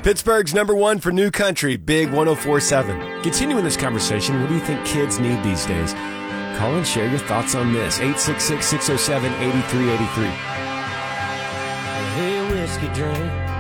Pittsburgh's number one for new country, Big 104.7. Continuing this conversation, what do you think kids need these days? Call and share your thoughts on this. 866-607-8383. Hey, whiskey drink.